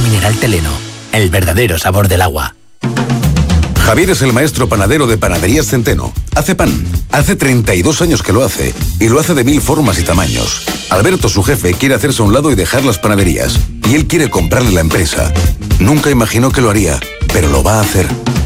mineral Teleno, el verdadero sabor del agua. Javier es el maestro panadero de Panaderías Centeno. Hace pan. Hace 32 años que lo hace. Y lo hace de 1000 formas y tamaños. Alberto, su jefe, quiere hacerse a un lado y dejar las panaderías. Y él quiere comprarle la empresa. Nunca imaginó que lo haría, pero lo va a hacer.